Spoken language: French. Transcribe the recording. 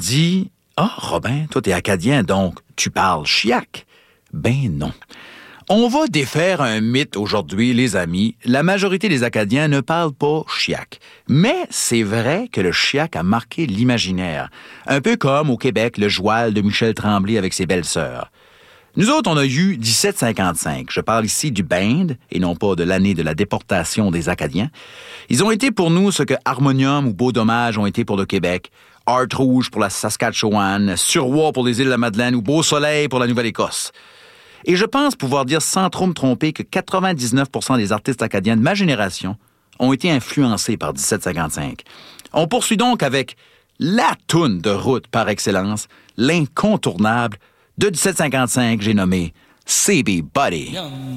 dis, « Ah, Robin, toi, t'es acadien, donc tu parles chiac. » Ben non. On va défaire un mythe aujourd'hui, les amis. La majorité des Acadiens ne parlent pas chiac. Mais c'est vrai que le chiac a marqué l'imaginaire. Un peu comme au Québec, le joual de Michel Tremblay avec ses belles-sœurs. Nous autres, on a eu 1755. Je parle ici du Band, et non pas de l'année de la déportation des Acadiens. Ils ont été pour nous ce que Harmonium ou Beau Dommage ont été pour le Québec, Art Rouge pour la Saskatchewan, Suroît pour les îles de la Madeleine ou Beau Soleil pour la Nouvelle-Écosse. Et je pense pouvoir dire sans trop me tromper que 99% des artistes acadiens de ma génération ont été influencés par 1755. On poursuit donc avec la toune de route par excellence, l'incontournable de 1755, j'ai nommé CB Buddy.